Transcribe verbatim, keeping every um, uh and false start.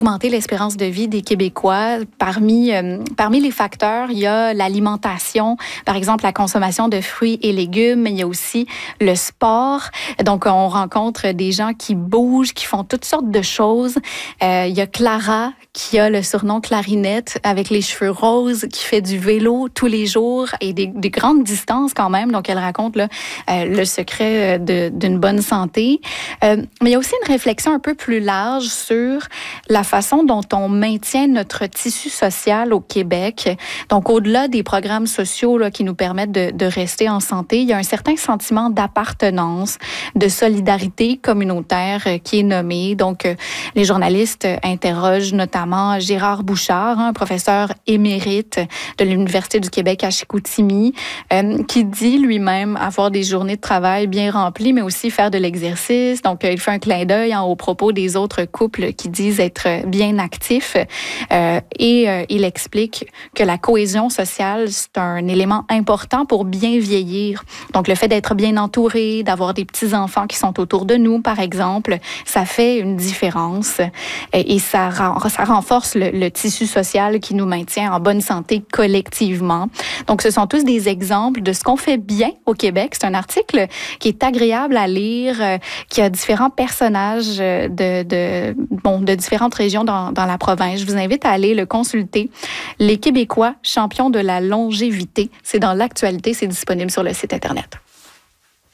Augmenter l'espérance de vie des Québécois. Parmi, euh, parmi les facteurs, il y a l'alimentation, par exemple la consommation de fruits et légumes, mais il y a aussi le sport. Donc, on rencontre des gens qui bougent, qui font toutes sortes de choses. Euh, il y a Clara, qui a le surnom Clarinette, avec les cheveux roses, qui fait du vélo tous les jours et des, des grandes distances quand même. Donc, elle raconte là, euh, le secret de, d'une bonne santé. Euh, mais il y a aussi une réflexion un peu plus large sur la façon dont on maintient notre tissu social au Québec. Donc, au-delà des programmes sociaux là, qui nous permettent de, de rester en santé, il y a un certain sentiment d'appartenance, de solidarité communautaire euh, qui est nommé. Donc, euh, les journalistes interrogent notamment Gérard Bouchard, un professeur émérite de l'Université du Québec à Chicoutimi, euh, qui dit lui-même avoir des journées de travail bien remplies, mais aussi faire de l'exercice. Donc, euh, il fait un clin d'œil hein, au propos des autres couples qui disent être bien actif euh, et euh, il explique que la cohésion sociale, c'est un élément important pour bien vieillir. Donc, le fait d'être bien entouré, d'avoir des petits-enfants qui sont autour de nous, par exemple, ça fait une différence et ça, ça renforce le, le tissu social qui nous maintient en bonne santé collectivement. Donc, ce sont tous des exemples de ce qu'on fait bien au Québec. C'est un article qui est agréable à lire, euh, qui a différents personnages de, de, bon, de différentes régions Dans, dans la province. Je vous invite à aller le consulter. Les Québécois, champions de la longévité. C'est dans l'actualité, c'est disponible sur le site Internet.